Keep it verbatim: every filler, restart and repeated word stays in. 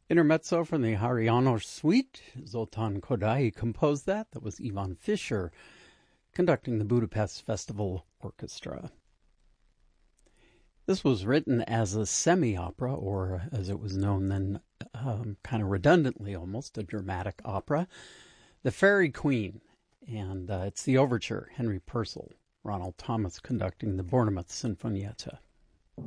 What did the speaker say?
Intermezzo from the Hariano Suite. Zoltan Kodály composed that. That was Ivan Fischer conducting the Budapest Festival Orchestra. This was written as a semi-opera, or as it was known then, um, kind of redundantly almost, a dramatic opera, The Fairy Queen. And uh, it's the overture, Henry Purcell, Ronald Thomas conducting the Bournemouth Sinfonietta.